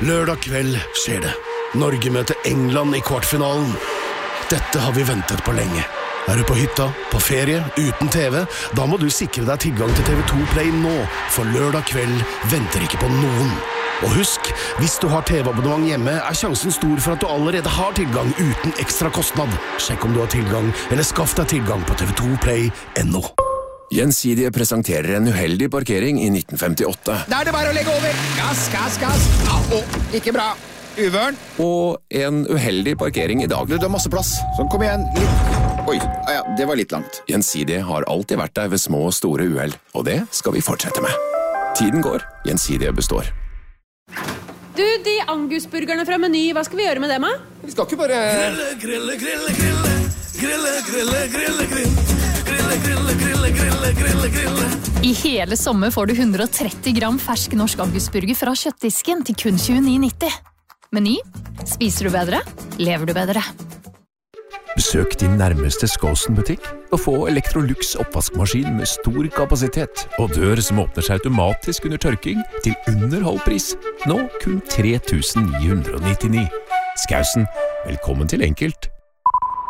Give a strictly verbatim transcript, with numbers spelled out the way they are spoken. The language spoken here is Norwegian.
Lørdag kveld skjer det. Norge møter England i kvartfinalen. Dette har vi ventet på lenge. Er du på hytta, på ferie, uten T V? Da må du sikre deg tilgang til T V to Play nå, for lørdag kveld venter ikke på noen. Og husk, hvis du har T V-abonnement hjemme, er sjansen stor for at du allerede har tilgang uten ekstra kostnad. Sjekk om du har tilgang, eller skaff deg tilgang på T V to Play punktum no. Gjensidige presenterer en uheldig parkering i nitten femtiåtte. Da er det bare å legge over. Gass, gass, gass. Au, ikke bra. Uvørn. Og en uheldig parkering i dag. Du, det er masse plass. Sånn, kom igjen. Litt. Oi, ja, det var litt langt. Gjensidige har alltid vært der ved små og store uheld, og det skal vi fortsette med. Tiden går, Gjensidige består. Du, de angusburgerne fra Meny, hva skal vi gjøre med dem, da? Vi skal ikke bare... Grille, grille, grille, grille. Grille, grille, grille, grille. Grille, grille, grille, grille, grille, grille. I hele sommer får du hundre og tretti gram fersk norsk angusburger fra kjøttdisken til kun tjueni nitti. Meny. Spiser du bedre? Lever du bedre? Besøk din nærmeste Skåsen-butikk og få Electrolux oppvaskmaskin med stor kapasitet og dør som åpner seg automatisk under tørking til under halv pris. Nå kun tre tusen ni hundre nittini. Skausen, velkommen til enkelt.